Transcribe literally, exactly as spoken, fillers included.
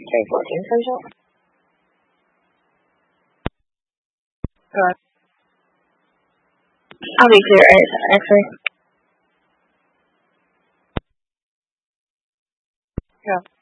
three fourteen social. Good. I'll be clear anytime next week. Yeah.